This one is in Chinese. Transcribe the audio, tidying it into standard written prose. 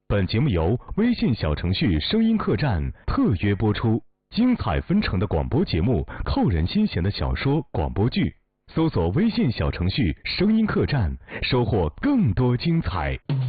本节目由微信小程序声音客栈特约播出，精彩纷呈的广播节目，扣人心弦的小说、广播剧，搜索微信小程序声音客栈，收获更多精彩。